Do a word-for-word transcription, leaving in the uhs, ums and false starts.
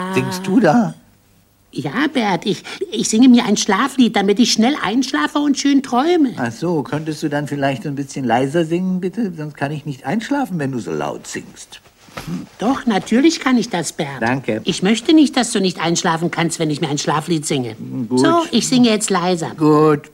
singst du da? Ja, Bert, ich, ich singe mir ein Schlaflied, damit ich schnell einschlafe und schön träume. Ach so, könntest du dann vielleicht ein bisschen leiser singen, bitte? Sonst kann ich nicht einschlafen, wenn du so laut singst. Doch, natürlich kann ich das, Bert. Danke. Ich möchte nicht, dass du nicht einschlafen kannst, wenn ich mir ein Schlaflied singe. Gut. So, ich singe jetzt leiser. Gut.